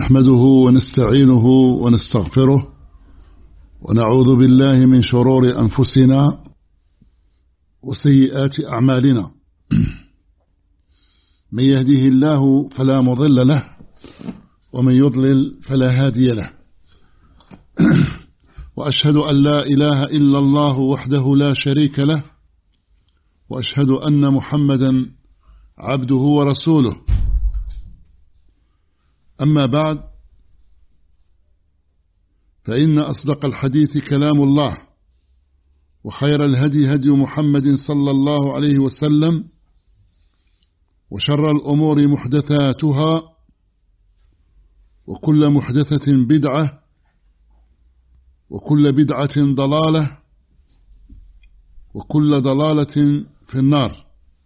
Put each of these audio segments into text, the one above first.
نحمده ونستعينه ونستغفره ونعوذ بالله من شرور أنفسنا وسيئات أعمالنا. من يهده الله فلا مضل له ومن يضلل فلا هادي له. وأشهد أن لا إله إلا الله وحده لا شريك له، وأشهد أن محمدا عبده ورسوله. أما بعد، فإن أصدق الحديث كلام الله، وخير الهدي هدي محمد صلى الله عليه وسلم، وشر الأمور محدثاتها، وكل محدثة بدعة، وكل بدعة ضلالة، وكل ضلالة في النار.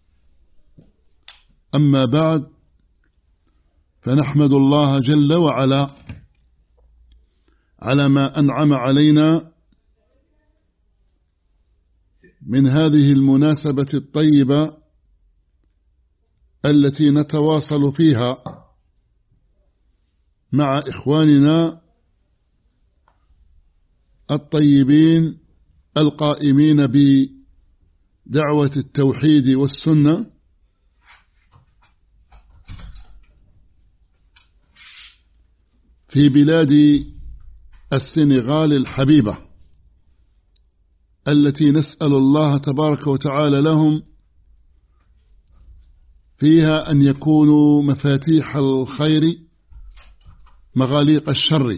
أما بعد، فنحمد الله جل وعلا على ما أنعم علينا من هذه المناسبة الطيبة التي نتواصل فيها مع إخواننا الطيبين القائمين بدعوة التوحيد والسنة في بلاد السنغال الحبيبة، التي نسأل الله تبارك وتعالى لهم فيها أن يكونوا مفاتيح الخير مغاليق الشر،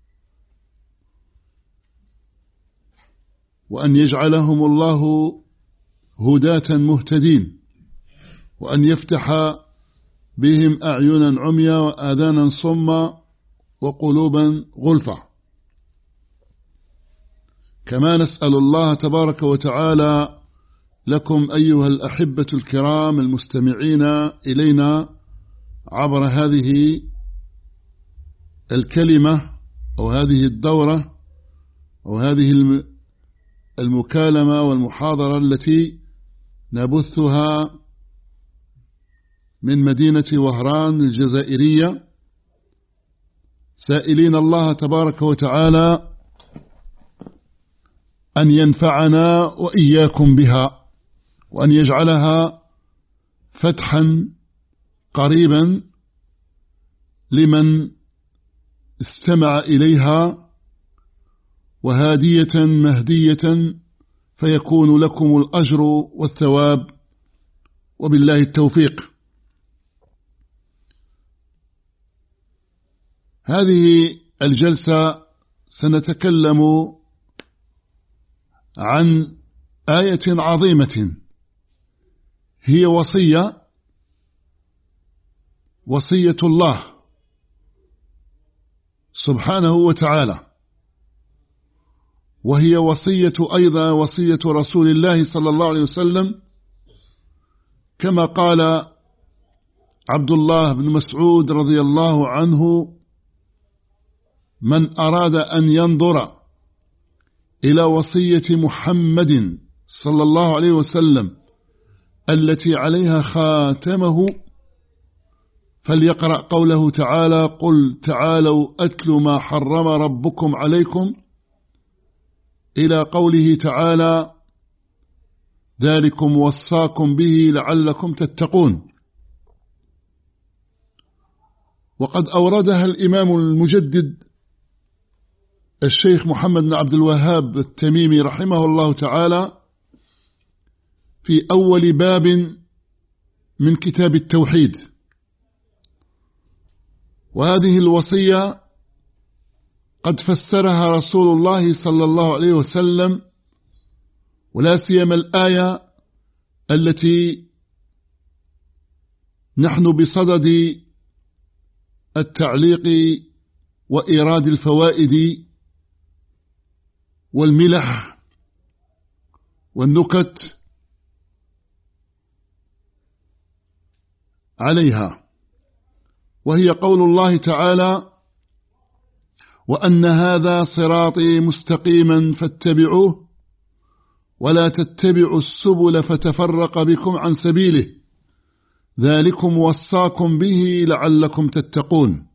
وأن يجعلهم الله هداة مهتدين، وأن يفتح بهم أعينا عميا وآذانا صما وقلوبا غلفة. كما نسأل الله تبارك وتعالى لكم أيها الأحبة الكرام المستمعين إلينا عبر هذه الكلمة أو هذه الدورة أو هذه المكالمة والمحاضرة التي نبثها من مدينة وهران الجزائرية، سائلين الله تبارك وتعالى أن ينفعنا وإياكم بها، وأن يجعلها فتحا قريبا لمن استمع إليها، وهادية مهدية، فيكون لكم الأجر والثواب، وبالله التوفيق. هذه الجلسة سنتكلم عن آية عظيمة، هي وصية الله سبحانه وتعالى، وهي أيضا وصية رسول الله صلى الله عليه وسلم، كما قال عبد الله بن مسعود رضي الله عنه: من أراد أن ينظر إلى وصية محمد صلى الله عليه وسلم التي عليها خاتمه فليقرأ قوله تعالى: قل تعالوا أتل ما حرم ربكم عليكم، إلى قوله تعالى: ذلكم وصاكم به لعلكم تتقون. وقد أوردها الإمام المجدد الشيخ محمد بن عبد الوهاب التميمي رحمه الله تعالى في أول باب من كتاب التوحيد. وهذه الوصية قد فسرها رسول الله صلى الله عليه وسلم، ولا سيما الآية التي نحن بصدد التعليق وإيراد الفوائد والملح والنكت عليها، وهي قول الله تعالى: وأن هذا صراطي مستقيما فاتبعوه ولا تتبعوا السبل فتفرق بكم عن سبيله ذلكم وصاكم به لعلكم تتقون.